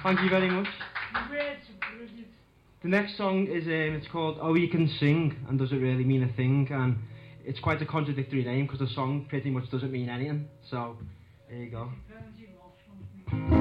Thank you very much. The next song is it's called Oh You Can Sing and Does It Really Mean a Thing, and it's quite a contradictory name because the song pretty much doesn't mean anything, so there you go.